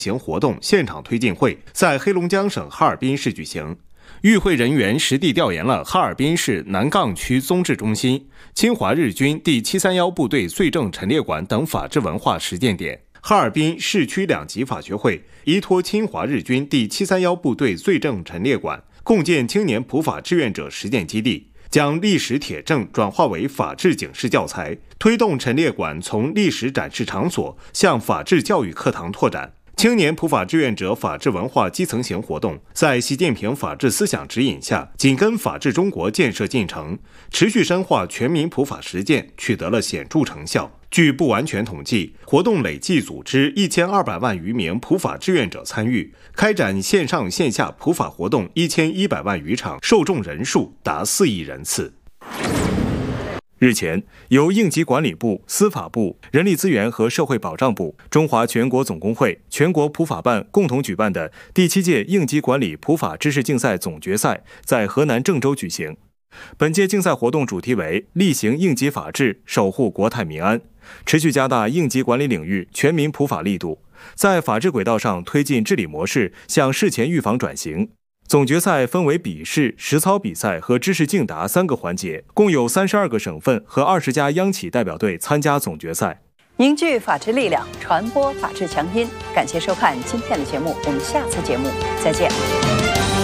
行活动现场推进会在黑龙江省哈尔滨市举行。与会人员实地调研了哈尔滨市南岗区综治中心、侵华日军第731部队罪证陈列馆等法治文化实践点。哈尔滨市区2级法学会依托侵华日军第731部队罪证陈列馆，共建青年普法志愿者实践基地，将历史铁证转化为法治警示教材，推动陈列馆从历史展示场所向法治教育课堂拓展。青年普法志愿者法治文化基层型活动，在习近平法治思想指引下，紧跟法治中国建设进程，持续深化全民普法实践，取得了显著成效。据不完全统计，活动累计组织1200万余名普法志愿者参与，开展线上线下普法活动1100万余场，受众人数达4亿人次。 日前，由应急管理部、司法部、人力资源和社会保障部、中华全国总工会、全国普法办共同举办的第7届应急管理普法知识竞赛总决赛在河南郑州举行。本届竞赛活动主题为力行应急法治，守护国泰民安，持续加大应急管理领域全民普法力度，在法治轨道上推进治理模式向事前预防转型。总决赛分为笔试、实操比赛和知识竞答3个环节，共有32个省份和20家央企代表队参加总决赛。 凝聚法治力量，传播法治强音。感谢收看今天的节目，我们下次节目再见。